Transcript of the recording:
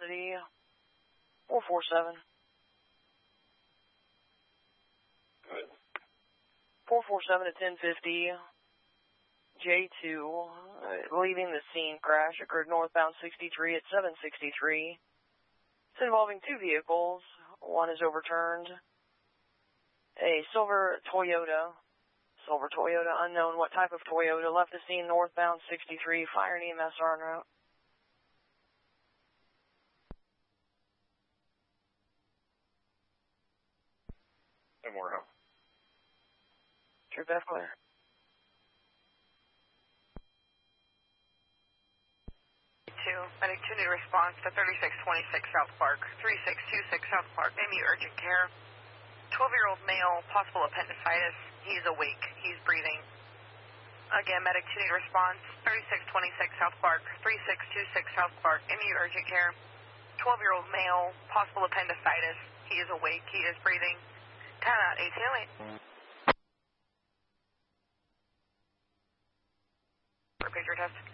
Velocity 447. Good. 447 at 1050. J2 leaving the scene. Crash occurred northbound 63 at 763. It's involving two vehicles. One is overturned. A silver Toyota unknown what type of Toyota, left the scene northbound 63. Fire and EMS are en route. And we're out. Troop F clear. Medic 2 need response to 3626 South Park, 3626 South Park, maybe urgent care. 12-year-old male, possible appendicitis. He's awake. He's breathing. Again, Medic 2 need response, 3626 South Park, 3626 South Park, maybe urgent care. 12-year-old male, possible appendicitis. He is awake. He is breathing. Time out, 1808. Repeat your test.